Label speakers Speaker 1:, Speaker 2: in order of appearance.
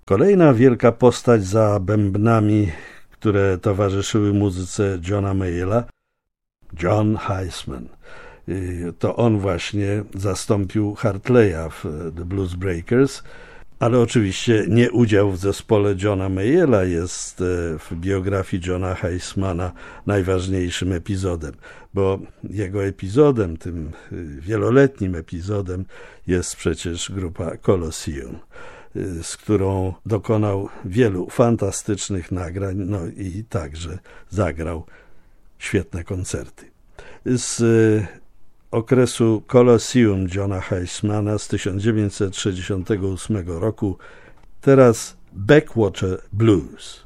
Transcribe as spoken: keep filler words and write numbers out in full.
Speaker 1: Kolejna wielka postać za bębnami, które towarzyszyły muzyce Johna Mayalla, John Heisman. To on właśnie zastąpił Hartleya w The Blues Breakers, ale oczywiście nie udział w zespole Johna Mayalla jest w biografii Johna Heismana najważniejszym epizodem, bo jego epizodem, tym wieloletnim epizodem jest przecież grupa Colosseum, z którą dokonał wielu fantastycznych nagrań, no i także zagrał świetne koncerty. Z okresu Colosseum Johna Heismana z tysiąc dziewięćset sześćdziesiątego ósmego roku teraz Backwater Blues.